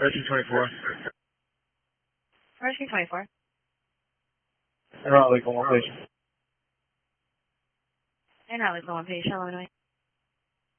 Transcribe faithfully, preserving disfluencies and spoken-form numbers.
Rescue twenty-four. Rescue twenty-four. And Raleigh, go on, please. And Raleigh, go on, please. Illinois.